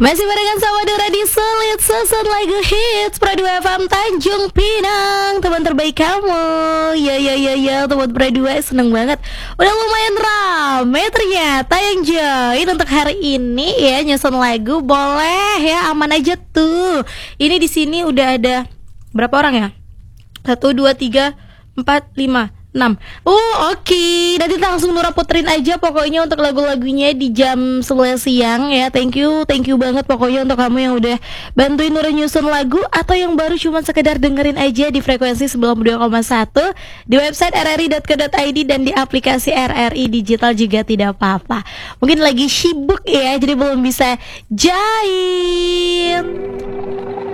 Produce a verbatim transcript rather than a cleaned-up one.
Masih barengan sama Dora di Sulit Susun Lagu Hits Pradu F M Tanjung Pinang, teman terbaik kamu. Ya ya ya ya, teman Pradu, seneng banget. Udah lumayan rame ternyata yang join untuk hari ini ya, nyusun lagu. Boleh ya, aman aja tuh. Ini di sini udah ada berapa orang ya? Satu, dua, tiga, empat, lima, enam. Oh oke, okay. Nanti langsung Nura puterin aja pokoknya untuk lagu-lagunya di jam sebelas siang ya. Thank you, thank you banget pokoknya untuk kamu yang udah bantuin Nura nyusun lagu, atau yang baru cuma sekedar dengerin aja di frekuensi sembilan puluh dua koma satu, di website r r i dot co dot i d dan di aplikasi R R I Digital juga tidak apa-apa. Mungkin lagi sibuk ya, jadi belum bisa join.